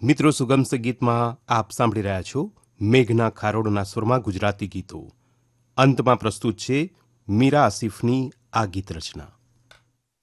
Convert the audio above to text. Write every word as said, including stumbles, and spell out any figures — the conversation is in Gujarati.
મિત્રો, સુગમ સંગીતમાં આપ સાંભળી રહ્યા છો મેઘના ખારોડના સ્વરમાં ગુજરાતી ગીતો. અંતમાં પ્રસ્તુત છે મીરા આસિફની આ ગીત રચના.